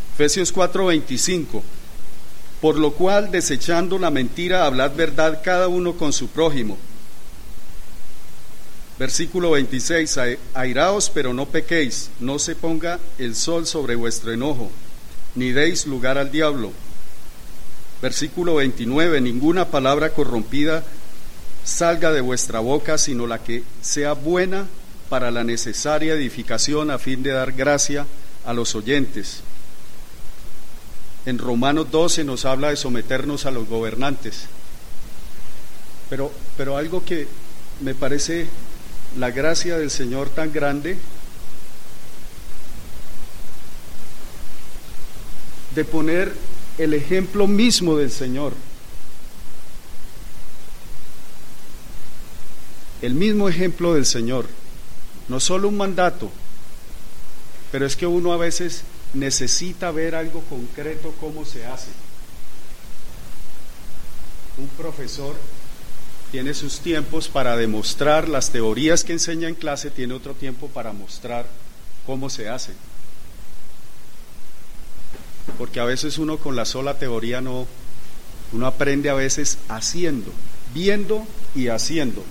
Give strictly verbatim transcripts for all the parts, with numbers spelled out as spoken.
Efesios cuatro veinticinco. Por lo cual, desechando la mentira, hablad verdad cada uno con su prójimo. Versículo veintiséis. Airaos, pero no pequéis, no se ponga el sol sobre vuestro enojo, ni deis lugar al diablo. Versículo veintinueve. Ninguna palabra corrompida salga de vuestra boca, sino la que sea buena para la necesaria edificación, a fin de dar gracia a los oyentes. En Romanos doce nos habla de someternos a los gobernantes. Pero, pero algo que me parece la gracia del Señor tan grande, de poner el ejemplo mismo del Señor. El mismo ejemplo del Señor. No solo un mandato, pero es que uno a veces necesita ver algo concreto, cómo se hace. Un profesor tiene sus tiempos para demostrar las teorías que enseña en clase, tiene otro tiempo para mostrar cómo se hace. Porque a veces uno con la sola teoría no, uno aprende a veces haciendo, viendo y haciendo.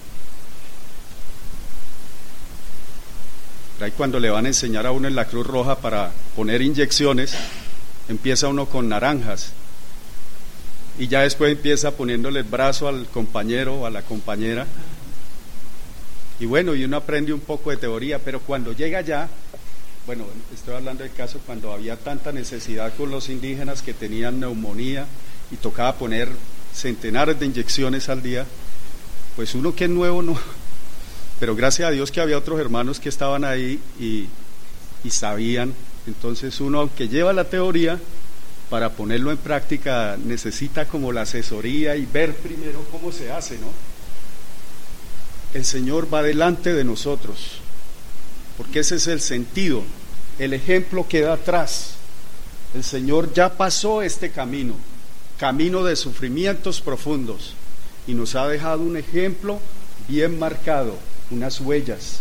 Ahí cuando le van a enseñar a uno en la Cruz Roja para poner inyecciones, empieza uno con naranjas y ya después empieza poniéndole el brazo al compañero o a la compañera, y bueno, y uno aprende un poco de teoría, pero cuando llega allá, bueno, estoy hablando del caso cuando había tanta necesidad con los indígenas que tenían neumonía y tocaba poner centenares de inyecciones al día, pues uno que es nuevo no, pero gracias a Dios que había otros hermanos que estaban ahí y, y sabían. Entonces uno, aunque lleva la teoría, para ponerlo en práctica necesita como la asesoría y ver primero cómo se hace, ¿no? El Señor va delante de nosotros, porque ese es el sentido, el ejemplo queda atrás. El Señor ya pasó este camino, camino de sufrimientos profundos, y nos ha dejado un ejemplo bien marcado, unas huellas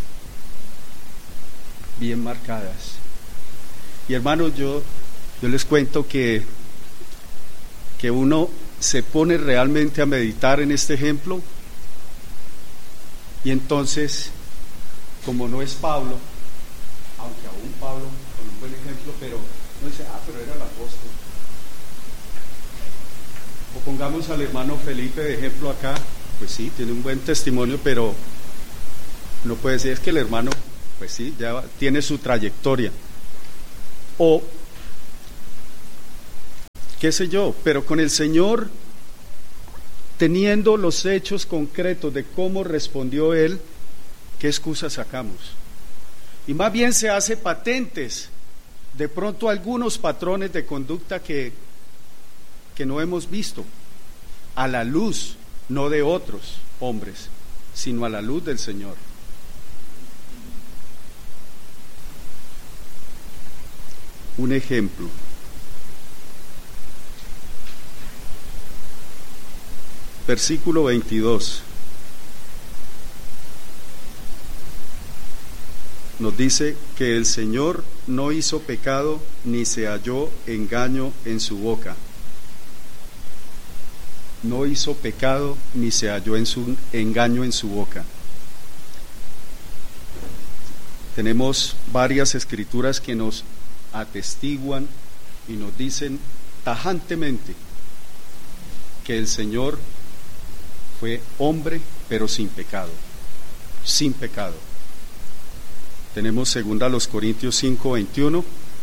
bien marcadas. Y hermanos, yo, yo les cuento que, que uno se pone realmente a meditar en este ejemplo, y entonces, como no es Pablo, aunque aún Pablo con un buen ejemplo, pero no dice, ah, pero era el apóstol. O pongamos al hermano Felipe de ejemplo acá, pues sí, tiene un buen testimonio, pero no puede decir, es que el hermano, pues sí, ya tiene su trayectoria. O, qué sé yo, pero con el Señor, teniendo los hechos concretos de cómo respondió Él, ¿qué excusa sacamos? Y más bien se hace patentes, de pronto algunos patrones de conducta que, que no hemos visto, a la luz, no de otros hombres, sino a la luz del Señor. Un ejemplo. Versículo veintidós. Nos dice que el Señor no hizo pecado ni se halló engaño en su boca. No hizo pecado ni se halló en su engaño en su boca. Tenemos varias escrituras que nos atestiguan y nos dicen tajantemente que el Señor fue hombre pero sin pecado, sin pecado. Tenemos segunda a los Corintios cinco veintiuno,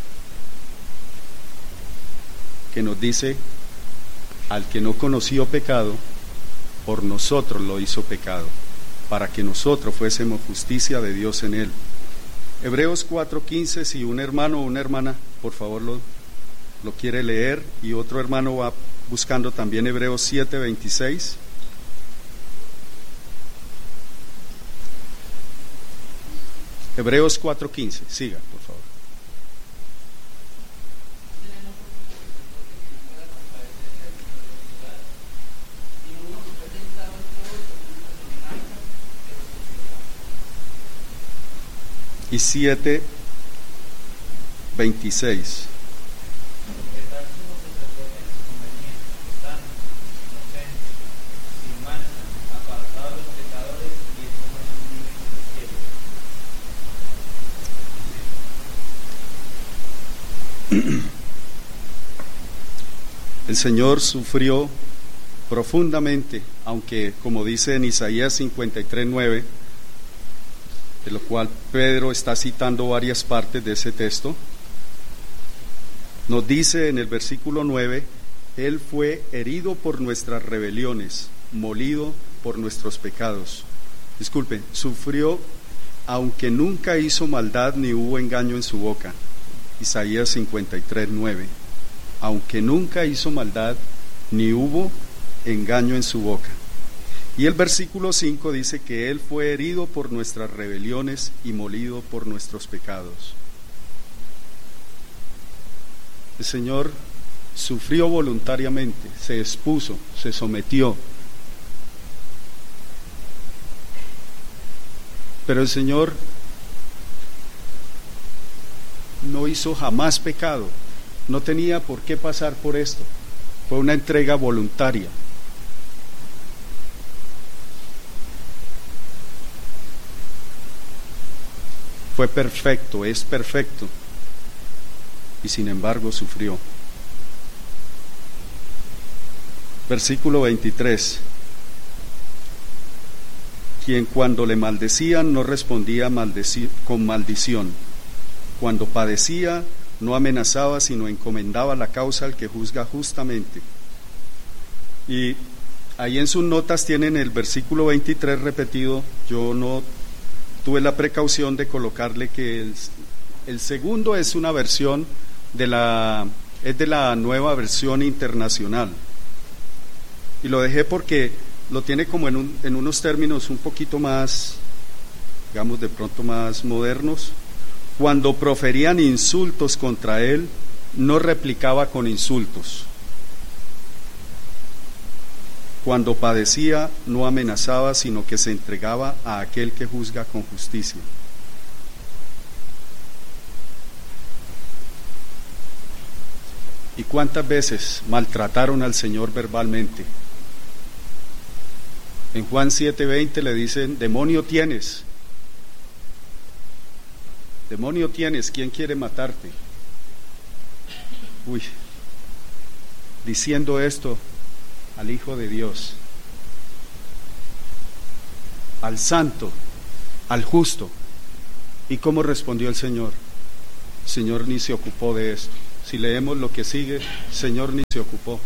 que nos dice: al que no conoció pecado, por nosotros lo hizo pecado, para que nosotros fuésemos justicia de Dios en él. Hebreos cuatro quince, si un hermano o una hermana, por favor, lo, lo quiere leer, y otro hermano va buscando también Hebreos siete veintiséis. Hebreos cuatro quince, siga, por favor. Y siete veintiséis. El Señor sufrió profundamente, aunque como dice en Isaías cincuenta y tres, nueve, de lo cual Pedro está citando varias partes de ese texto, nos dice en el versículo nueve: Él fue herido por nuestras rebeliones, molido por nuestros pecados. Disculpe, sufrió aunque nunca hizo maldad ni hubo engaño en su boca. Isaías cincuenta y tres, nueve. Aunque nunca hizo maldad ni hubo engaño en su boca. Y el versículo cinco dice que Él fue herido por nuestras rebeliones y molido por nuestros pecados. El Señor sufrió voluntariamente, se expuso, se sometió. Pero el Señor no hizo jamás pecado, no tenía por qué pasar por esto, fue una entrega voluntaria. Fue perfecto, es perfecto, y sin embargo sufrió. Versículo veintitrés: Quien cuando le maldecían no respondía maldeci- con maldición, cuando padecía no amenazaba, sino encomendaba la causa al que juzga justamente. Y ahí en sus notas tienen el versículo veintitrés repetido. Yo no tuve la precaución de colocarle que el, el segundo es una versión de la es de la Nueva Versión Internacional, y lo dejé porque lo tiene como en, un, en unos términos un poquito más, digamos, de pronto más modernos. Cuando proferían insultos contra él, no replicaba con insultos. Cuando padecía, no amenazaba, sino que se entregaba a aquel que juzga con justicia. ¿Y cuántas veces maltrataron al Señor verbalmente? En Juan siete veinte le dicen: demonio tienes, demonio tienes, ¿quién quiere matarte? Uy, diciendo esto al Hijo de Dios, al santo, al justo. ¿Y cómo respondió el Señor? El Señor ni se ocupó de esto. Si leemos lo que sigue, el Señor ni se ocupó.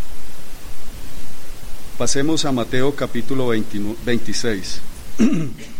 Pasemos a Mateo capítulo veintiséis.